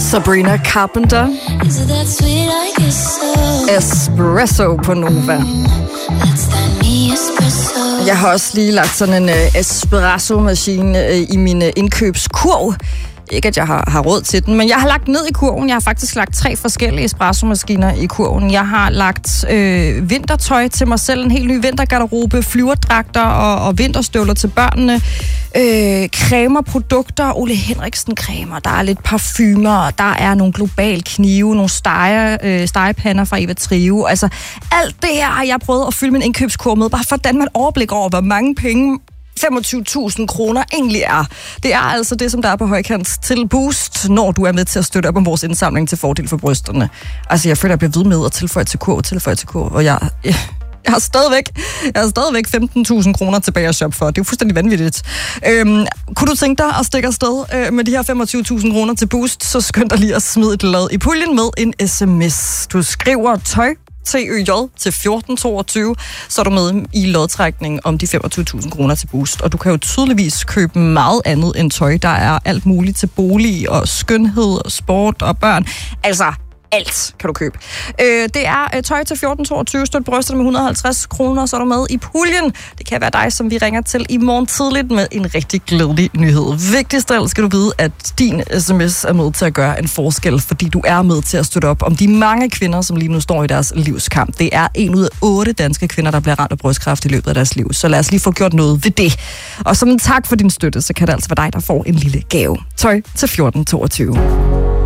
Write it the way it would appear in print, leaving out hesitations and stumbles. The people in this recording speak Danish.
Sabrina Carpenter. Espresso på Nova. Jeg har også lige lagt sådan en espresso-maskine i min indkøbskurv. Ikke, at jeg har råd til den, men jeg har lagt ned i kurven. Jeg har faktisk lagt 3 forskellige espresso-maskiner i kurven. Jeg har lagt vintertøj til mig selv, en helt ny vintergarderobe, flyverdragter og vinterstøvler til børnene, cremer, produkter, Ole Henriksen cremer, der er lidt parfumer, der er nogle global knive, nogle stegepander fra Eva Trio. Altså, alt det her har jeg prøvet at fylde min indkøbskurv med, bare for at danne mig et overblik over, hvor mange penge 25.000 kroner egentlig er. Det er altså det, som der er på højkant til Boost, når du er med til at støtte op om vores indsamling til fordel for brysterne. Altså, jeg føler, at jeg bliver ved med at tilføje til kurv, og jeg har stadigvæk 15.000 kroner tilbage at shoppe for. Det er jo fuldstændig vanvittigt. Kunne du tænke dig at stikke afsted med de her 25.000 kroner til Boost, så skynd dig lige at smide et lod i puljen med en sms. Du skriver tøj TØJ til 1422, så er du med i lodtrækningen om de 25.000 kroner til Boost. Og du kan jo tydeligvis købe meget andet end tøj. Der er alt muligt til bolig og skønhed og sport og børn. Altså, alt kan du købe. Det er tøj til 1422, støt brysterne med 150 kroner, så er du med i puljen. Det kan være dig, som vi ringer til i morgen tidligt med en rigtig glædelig nyhed. Vigtigst af alt skal du vide, at din sms er med til at gøre en forskel, fordi du er med til at støtte op om de mange kvinder, som lige nu står i deres livskamp. Det er 1 ud af 8 danske kvinder, der bliver ramt af brystkræft i løbet af deres liv. Så lad os lige få gjort noget ved det. Og som en tak for din støtte, så kan det altså være dig, der får en lille gave. Tøj til 1422.